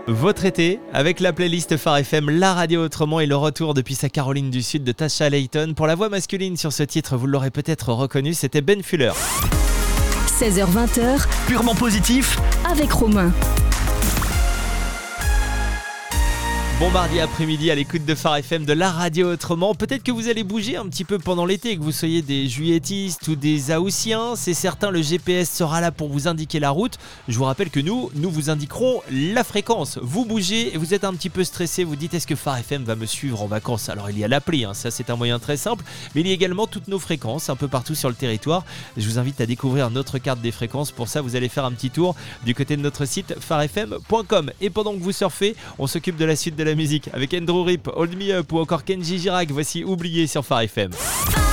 votre été avec la playlist Phare FM, la radio autrement et le retour depuis sa Caroline du Sud de Tasha Layton. Pour la voix masculine sur ce titre, vous l'aurez peut-être reconnu, c'était Ben Fuller. 16h-20h, Purement positif avec Romain. Bon mardi après-midi à l'écoute de Phare FM, de la radio autrement. Peut-être que vous allez bouger un petit peu pendant l'été, que vous soyez des juilletistes ou des haussiens. C'est certain, le GPS sera là pour vous indiquer la route. Je vous rappelle que nous vous indiquerons la fréquence. Vous bougez et vous êtes un petit peu stressé. Vous dites, est-ce que Phare FM va me suivre en vacances ? Alors il y a l'appli, ça c'est un moyen très simple. Mais il y a également toutes nos fréquences un peu partout sur le territoire. Je vous invite à découvrir notre carte des fréquences. Pour ça, vous allez faire un petit tour du côté de notre site pharefm.com. Et pendant que vous surfez, on s'occupe de la suite de la musique avec Andrew Rip, Hold Me Up ou encore Kenji Girac. Voici Oublié sur Phare FM.